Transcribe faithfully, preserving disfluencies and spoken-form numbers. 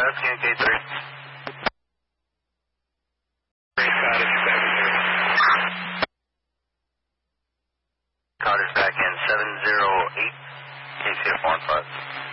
Let's communicate three. Carter's back in seven zero eight, K C F one five.